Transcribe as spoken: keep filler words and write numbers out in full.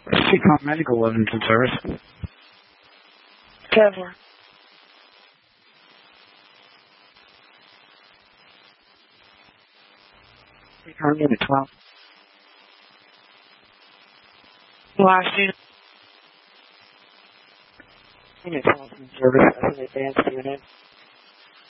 Seacom Medical Evidence and Service. Kevlar. Seacom Unit twelve. Last unit. Unit twelve in service as an advanced unit.